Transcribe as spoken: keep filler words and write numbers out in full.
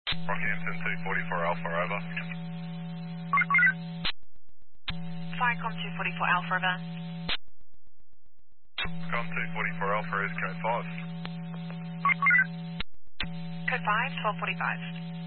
Rockhampton two forty-four Alpha, over. Firecom two forty-four Alpha, over. Com two forty-four Alpha is code five. Code five, twelve forty-five.